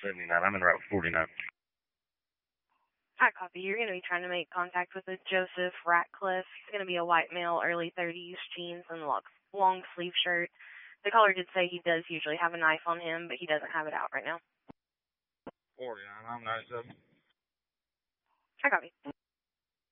79. I'm in Route 49. Hi, copy. You're going to be trying to make contact with a Joseph Ratcliffe. He's going to be a white male, early 30s, jeans and long sleeve shirt. The caller did say he does usually have a knife on him, but he doesn't have it out right now. 49, I'm 97. Hi, copy.